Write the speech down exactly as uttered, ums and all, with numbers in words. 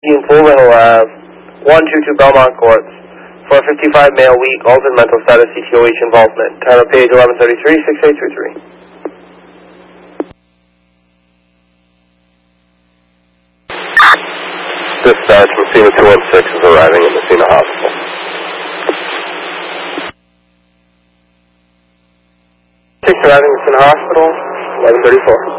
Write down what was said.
Being Full Little Ave, one two two Belmont Courts, for a fifty-five male weak, altered mental status, C T O H involvement. Title page eleven thirty-three, six eight two three. Dispatch, Messina two one six is arriving at Messina Hospital. six arriving at Messina Hospital, eleven thirty-four.